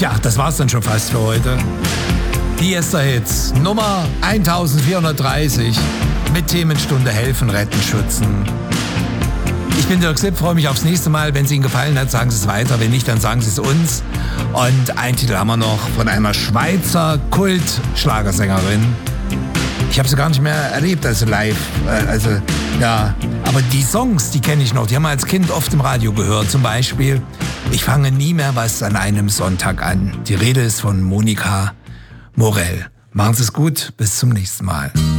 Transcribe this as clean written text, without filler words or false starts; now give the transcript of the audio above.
Tja, das war's dann schon fast für heute. Die Esther-Hits Nummer 1430 mit Themenstunde Helfen, Retten, Schützen. Ich bin Dirk Sipp, freue mich aufs nächste Mal. Wenn es Ihnen gefallen hat, sagen Sie es weiter. Wenn nicht, dann sagen Sie es uns. Und einen Titel haben wir noch von einer Schweizer Kult-Schlagersängerin. Ich habe sie gar nicht mehr erlebt, also live. Ja, aber die Songs, die kenne ich noch. Die haben wir als Kind oft im Radio gehört. Zum Beispiel Ich fange nie mehr was an einem Sonntag an. Die Rede ist von Monika Morell. Machen Sie es gut, bis zum nächsten Mal.